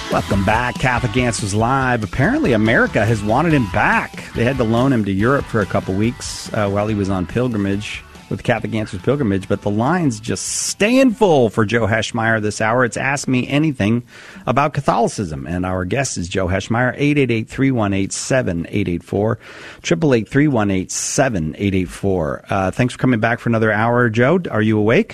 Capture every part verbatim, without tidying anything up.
Welcome back. Catholic Answers Live. Apparently, America has wanted him back. They had to loan him to Europe for a couple weeks uh, while he was on pilgrimage with Catholic Answers Pilgrimage, but the line's just staying full for Joe Heschmeyer this hour. It's Ask Me Anything about Catholicism, and our guest is Joe Heschmeyer, eight eight eight, three one eight, seven eight eight four, eight eight eight, three one eight, seven eight eight four. Uh, thanks for coming back for another hour, Joe. Are you awake?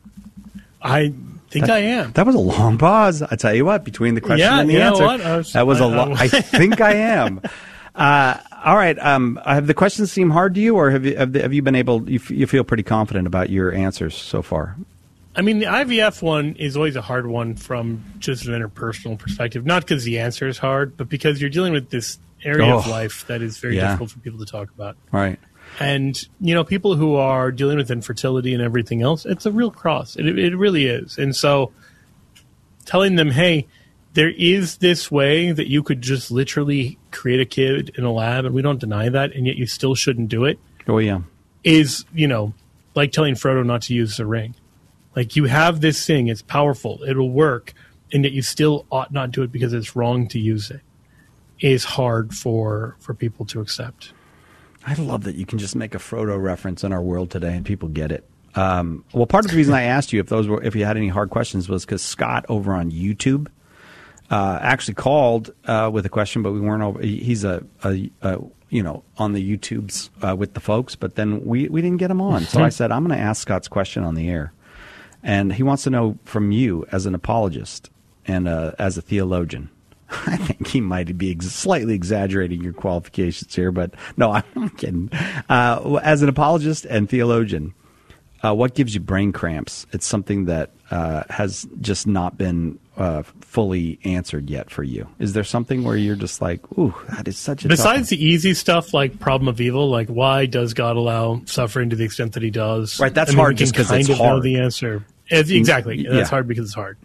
I think that, I am. That was a long pause. I tell you what, between the question yeah, and the you know answer. What? I was, that was I, a lot. I think I am. Uh, all right. Um, have the questions seemed hard to you, or have you have, have you been able? You, f- you feel pretty confident about your answers so far? I mean, the I V F one is always a hard one from just an interpersonal perspective. Not because the answer is hard, but because you're dealing with this area oh, of life that is very yeah. difficult for people to talk about. Right. And you know, people who are dealing with infertility and everything else, it's a real cross. It, it really is. And so, telling them, hey, there is this way that you could just literally create a kid in a lab, and we don't deny that, and yet you still shouldn't do it. Oh, yeah. Is, you know, like telling Frodo not to use the ring. Like, you have this thing, it's powerful, it'll work, and yet you still ought not do it because it's wrong to use it, is hard for, for people to accept. I love that you can just make a Frodo reference in our world today, and people get it. Um, well, part of the reason I asked you if those were if you had any hard questions was because Scott over on YouTube Uh, actually called uh, with a question, but we weren't over. He's a, a, a you know on the YouTubes uh, with the folks, but then we, we didn't get him on. So I said I'm going to ask Scott's question on the air, and he wants to know from you as an apologist and uh, as a theologian. I think he might be ex- slightly exaggerating your qualifications here, but no, I'm kidding. Uh, as an apologist and theologian, uh, what gives you brain cramps? It's something that uh, has just not been uh, fully answered yet for you. Is there something where you're just like, ooh, that is such a Besides tough the easy stuff like problem of evil, like why does God allow suffering to the extent that he does? Right, that's I mean, hard we can just 'cause kind it's of hard. know the answer. It's, exactly. Yeah. That's hard because it's hard.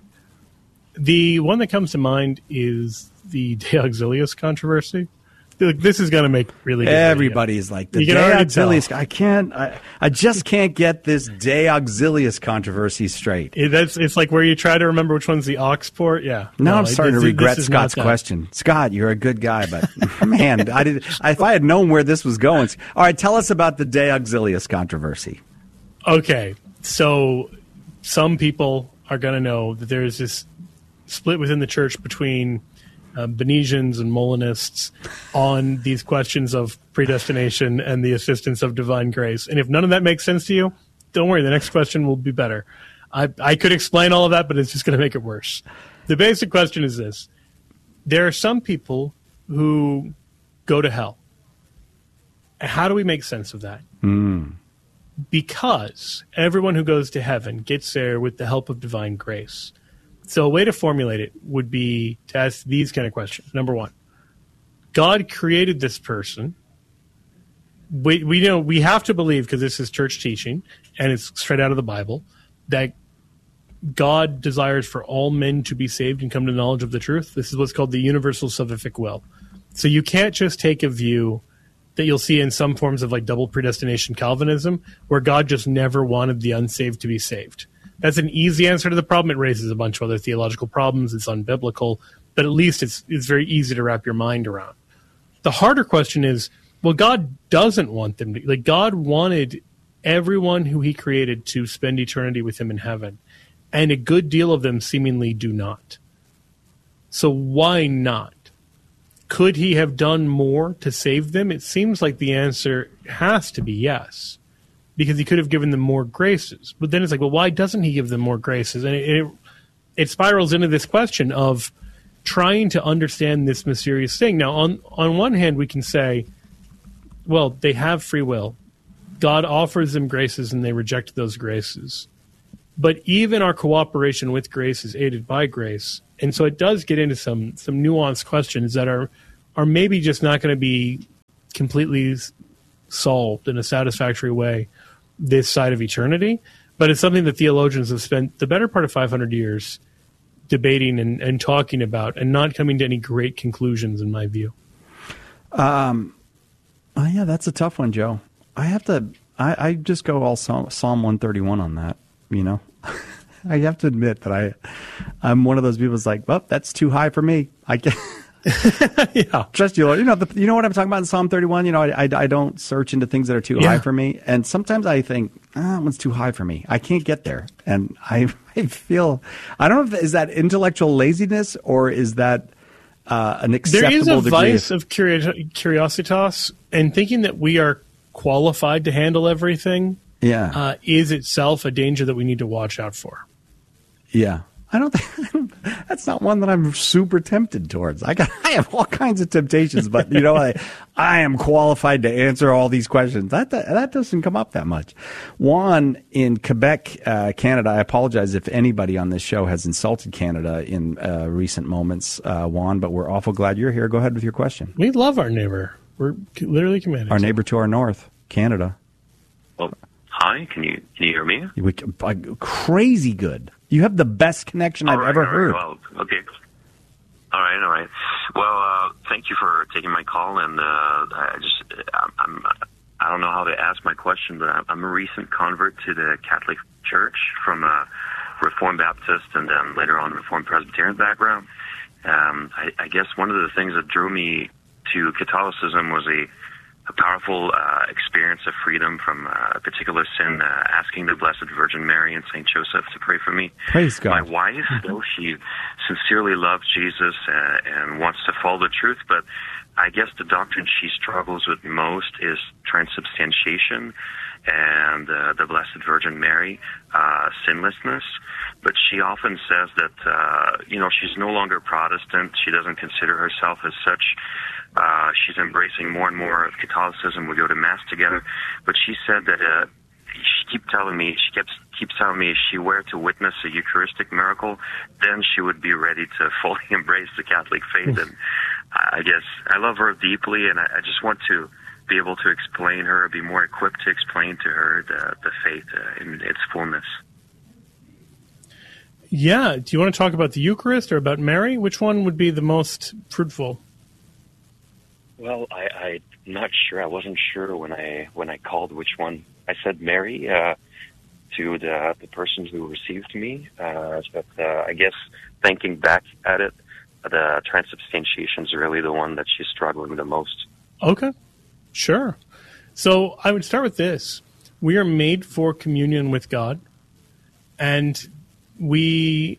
The one that comes to mind is the De Auxilius controversy. This is going to make really good Everybody video. is like, the You De can already Auxilius, tell. I can't, I, I just can't get this De Auxilius controversy straight. It, that's, it's like where you try to remember which one's the aux port. Yeah. Now No, I'm starting it, to it, regret this is not Scott's that. question. Scott, you're a good guy, but man, I did. If I had known where this was going. All right, tell us about the De Auxilius controversy. Okay, so some people are going to know that there is this split within the church between uh, Benesians and Molinists on these questions of predestination and the assistance of divine grace. And if none of that makes sense to you, don't worry, the next question will be better. I, I could explain all of that, but it's just going to make it worse. The basic question is this. There are some people who go to hell. How do we make sense of that? Mm. Because everyone who goes to heaven gets there with the help of divine grace. So a way to formulate it would be to ask these kind of questions. Number one, God created this person. We, we know we have to believe, because this is church teaching and it's straight out of the Bible, that God desires for all men to be saved and come to the knowledge of the truth. This is what's called the universal salvific will. So you can't just take a view that you'll see in some forms of like double predestination Calvinism, where God just never wanted the unsaved to be saved. That's an easy answer to the problem. It raises a bunch of other theological problems. It's unbiblical, but at least it's it's very easy to wrap your mind around. The harder question is, well, God doesn't want them to. Like, God wanted everyone who he created to spend eternity with him in heaven, and a good deal of them seemingly do not. So why not? Could he have done more to save them? It seems like the answer has to be yes, because he could have given them more graces. But then it's like, well, why doesn't he give them more graces? And it, it, it spirals into this question of trying to understand this mysterious thing. Now, on, on one hand, we can say, well, they have free will. God offers them graces and they reject those graces. But even our cooperation with grace is aided by grace. And so it does get into some some nuanced questions that are are maybe just not going to be completely solved in a satisfactory way this side of eternity. But it's something that theologians have spent the better part of five hundred years debating and, and talking about, and not coming to any great conclusions, in my view. Um, oh yeah, that's a tough one, Joe. I have to. I, I just go all Psalm, Psalm one thirty-one on that. You know, I have to admit that I, I'm one of those people that's like, well, that's too high for me. I can't. Yeah. Trust you, Lord. You know, the, you know what I'm talking about in Psalm thirty-one? You know, I, I, I don't search into things that are too yeah. high for me. And sometimes I think, ah, that one's too high for me. I can't get there. And I, I feel, I don't know if, is that intellectual laziness or is that uh, an acceptable degree? There is a vice of, of curi- curiositas, and thinking that we are qualified to handle everything yeah. uh, is itself a danger that we need to watch out for. Yeah. I don't think that's not one that I'm super tempted towards. I got, I have all kinds of temptations, but you know, I, I am qualified to answer all these questions. That that, that doesn't come up that much. Juan in Quebec, uh, Canada. I apologize if anybody on this show has insulted Canada in uh, recent moments, uh, Juan. But we're awful glad you're here. Go ahead with your question. We love our neighbor. We're literally committed. Our neighbor to our north, Canada. Well, hi. Can you can you hear me? We, uh, crazy good. You have the best connection all I've right, ever all heard. Right, well, okay. All right, all right. Well, uh, thank you for taking my call, and uh, I just, I'm, I'm, I don't know how to ask my question, but I'm a recent convert to the Catholic Church from a Reformed Baptist and then later on Reformed Presbyterian background. Um, I, I guess one of the things that drew me to Catholicism was a a powerful uh, experience of freedom from uh, a particular sin, uh, asking the Blessed Virgin Mary and Saint Joseph to pray for me. Praise God. My wife, though she sincerely loves Jesus uh, and wants to follow the truth, but I guess the doctrine she struggles with most is transubstantiation and uh, the Blessed Virgin Mary, uh, sinlessness. But she often says that, uh, you know, she's no longer Protestant. She doesn't consider herself as such. Uh, she's embracing more and more of Catholicism. We go to Mass together. But she said that uh, she kept telling me, she keeps, keeps telling me if she were to witness a Eucharistic miracle, then she would be ready to fully embrace the Catholic faith. And I guess I love her deeply, and I, I just want to be able to explain her, be more equipped to explain to her the, the faith uh, in its fullness. Yeah. Do you want to talk about the Eucharist or about Mary? Which one would be the most fruitful? Well, I, I'm not sure. I wasn't sure when I when I called which one. I said Mary uh, to the the person who received me. Uh, but uh, I guess thinking back at it, the transubstantiation is really the one that she's struggling the most. Okay, sure. So I would start with this. We are made for communion with God, and we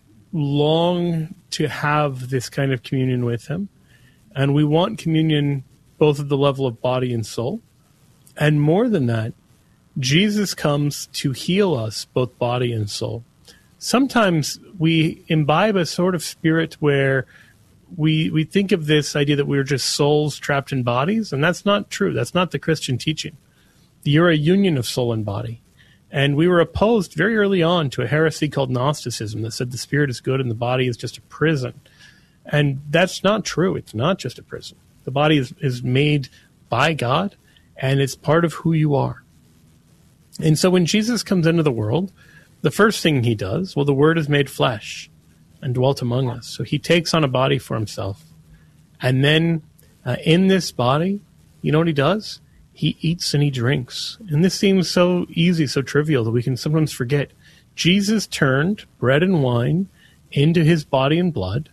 long to have this kind of communion with Him. And we want communion both at the level of body and soul. And more than that, Jesus comes to heal us, both body and soul. Sometimes we imbibe a sort of spirit where we we think of this idea that we're just souls trapped in bodies, and that's not true. That's not the Christian teaching. You're a union of soul and body. And we were opposed very early on to a heresy called Gnosticism that said the spirit is good and the body is just a prison. And that's not true. It's not just a prison. The body is, is made by God, and it's part of who you are. And so when Jesus comes into the world, the first thing he does, well, the Word is made flesh and dwelt among us. So he takes on a body for himself. And then uh, in this body, you know what he does? He eats and he drinks. And this seems so easy, so trivial that we can sometimes forget. Jesus turned bread and wine into his body and blood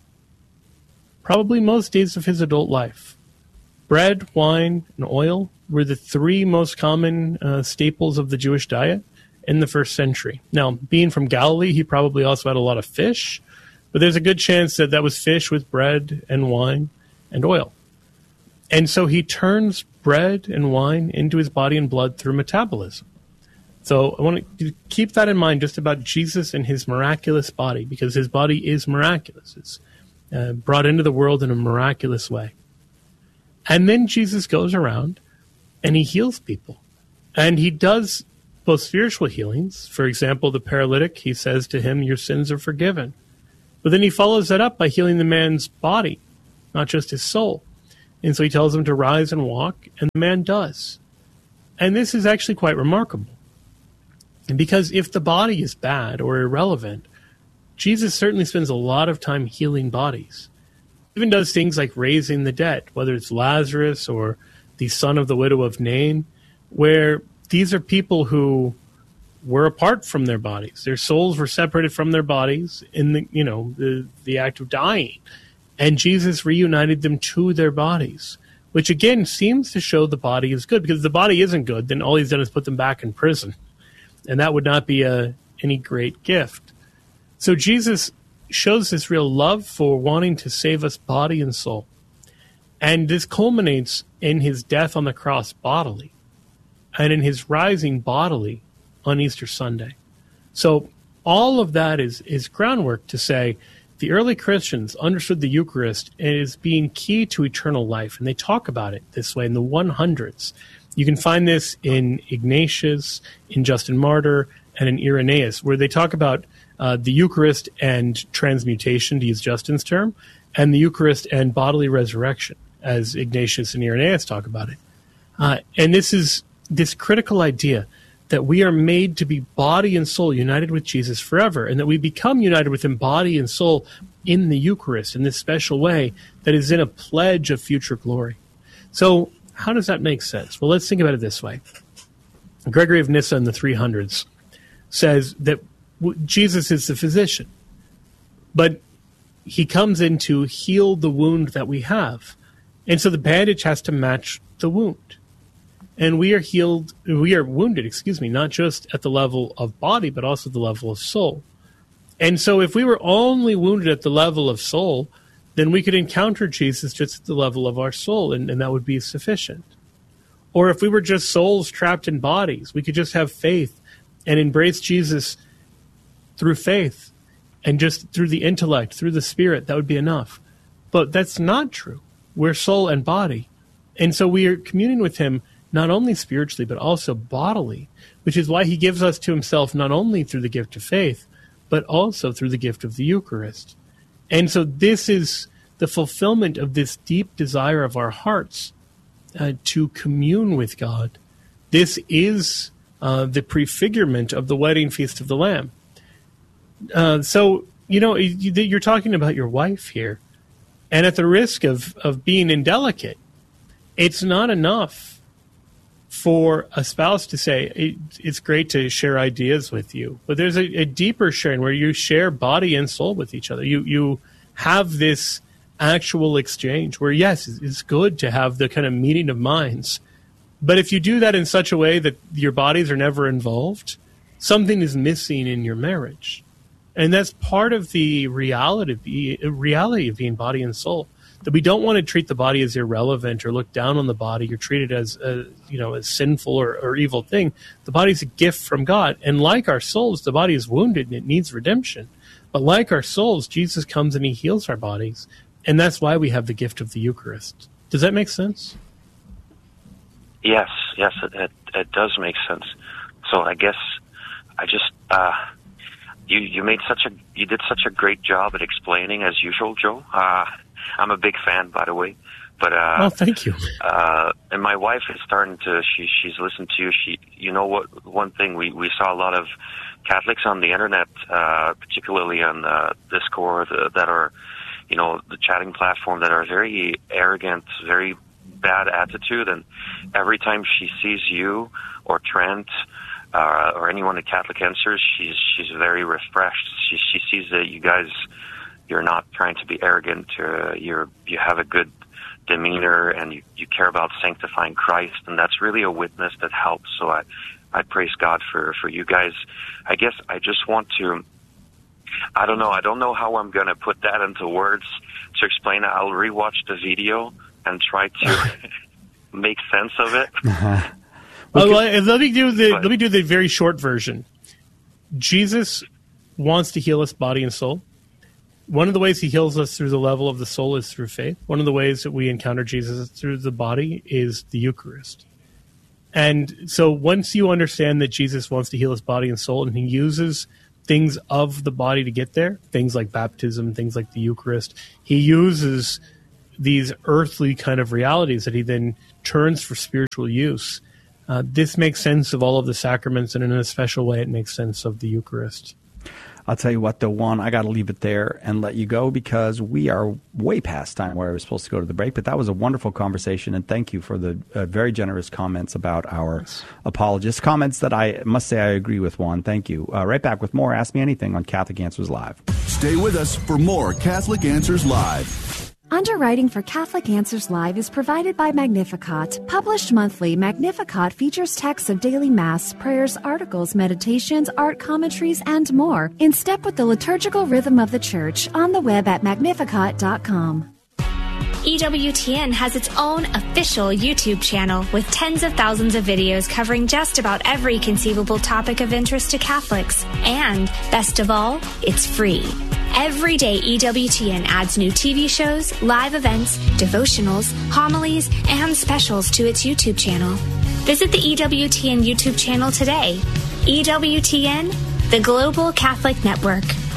probably most days of his adult life. Bread, wine, and oil were the three most common uh, staples of the Jewish diet in the first century. Now, being from Galilee, he probably also had a lot of fish, but there's a good chance that that was fish with bread and wine and oil. And so he turns bread and wine into his body and blood through metabolism. So I want to keep that in mind just about Jesus and his miraculous body, because his body is miraculous. It's uh, brought into the world in a miraculous way. And then Jesus goes around and he heals people. And he does both spiritual healings. For example, the paralytic, he says to him, your sins are forgiven. But then he follows that up by healing the man's body, not just his soul. And so he tells him to rise and walk, and the man does. And this is actually quite remarkable. And because if the body is bad or irrelevant, Jesus certainly spends a lot of time healing bodies. He even does things like raising the dead, whether it's Lazarus or the son of the widow of Nain, where these are people who were apart from their bodies. Their souls were separated from their bodies in the, you know, the, the act of dying. And Jesus reunited them to their bodies, which again seems to show the body is good, because if the body isn't good, then all he's done is put them back in prison. And that would not be a, any great gift. So Jesus shows this real love for wanting to save us body and soul. And this culminates in his death on the cross bodily and in his rising bodily on Easter Sunday. So all of that is, is groundwork to say the early Christians understood the Eucharist as being key to eternal life, and they talk about it this way in the one hundreds. You can find this in Ignatius, in Justin Martyr, and in Irenaeus, where they talk about uh, the Eucharist and transmutation, to use Justin's term, and the Eucharist and bodily resurrection, as Ignatius and Irenaeus talk about it. Uh, and this is this critical idea that we are made to be body and soul united with Jesus forever, and that we become united with him body and soul in the Eucharist in this special way that is in a pledge of future glory. So how does that make sense? Well, let's think about it this way. Gregory of Nyssa in the three hundreds says that Jesus is the physician, but he comes in to heal the wound that we have. And so the bandage has to match the wound. And we are healed, we are wounded, excuse me, not just at the level of body, but also the level of soul. And so if we were only wounded at the level of soul, then we could encounter Jesus just at the level of our soul, and, and that would be sufficient. Or if we were just souls trapped in bodies, we could just have faith and embrace Jesus through faith and just through the intellect, through the Spirit. That would be enough. But that's not true. We're soul and body. And so we are communing with him not only spiritually, but also bodily, which is why he gives us to himself not only through the gift of faith, but also through the gift of the Eucharist. And so this is the fulfillment of this deep desire of our hearts uh, to commune with God. This is uh, the prefigurement of the wedding feast of the Lamb. Uh, so, you know, you're talking about your wife here, and at the risk of, of being indelicate, it's not enough for a spouse to say, it, it's great to share ideas with you, but there's a, a deeper sharing where you share body and soul with each other. You you have this actual exchange where, yes, it's good to have the kind of meeting of minds, but if you do that in such a way that your bodies are never involved, something is missing in your marriage. And that's part of the reality of, be, reality of being body and soul. That we don't want to treat the body as irrelevant or look down on the body or treat it as a, you know, a sinful or, or evil thing. The body is a gift from God. And like our souls, the body is wounded and it needs redemption. But like our souls, Jesus comes and he heals our bodies. And that's why we have the gift of the Eucharist. Does that make sense? Yes, yes, it, it, it does make sense. So I guess I just... Uh, You you made such a you did such a great job at explaining, as usual, Joe. Uh, I'm a big fan, by the way. But uh, oh, thank you. Uh, and my wife is starting to she she's listened to you. She you know what one thing we, we saw a lot of Catholics on the internet, uh, particularly on uh, Discord, uh, that are you know the chatting platform, that are very arrogant, very bad attitude, and every time she sees you or Trent. Uh, or anyone at Catholic Answers, she's she's very refreshed. She she sees that you guys, you're not trying to be arrogant. Uh, you're you have a good demeanor and you, you care about sanctifying Christ, and that's really a witness that helps. So I I praise God for for you guys. I guess I just want to. I don't know. I don't know how I'm going to put that into words to explain it. I'll rewatch the video and try to make sense of it. Uh-huh. Okay. Oh, well, let me do the let me do the very short version. Jesus wants to heal us body and soul. One of the ways he heals us through the level of the soul is through faith. One of the ways that we encounter Jesus through the body is the Eucharist. And so once you understand that Jesus wants to heal us body and soul, and he uses things of the body to get there, things like baptism, things like the Eucharist, he uses these earthly kind of realities that he then turns for spiritual use. Uh, this makes sense of all of the sacraments, and in a special way, it makes sense of the Eucharist. I'll tell you what, though, Juan, I got to leave it there and let you go because we are way past time where I was supposed to go to the break. But that was a wonderful conversation, and thank you for the uh, very generous comments about our yes. apologists. Comments that I must say I agree with, Juan. Thank you. Uh, right back with more Ask Me Anything on Catholic Answers Live. Stay with us for more Catholic Answers Live. Underwriting for Catholic Answers Live is provided by Magnificat. Published monthly, Magnificat features texts of daily Mass, prayers, articles, meditations, art commentaries, and more, in step with the liturgical rhythm of the Church, on the web at magnificat dot com. E W T N has its own official YouTube channel with tens of thousands of videos covering just about every conceivable topic of interest to Catholics. And, best of all, it's free. Every day, E W T N adds new T V shows, live events, devotionals, homilies, and specials to its YouTube channel. Visit the E W T N YouTube channel today. E W T N, the Global Catholic Network.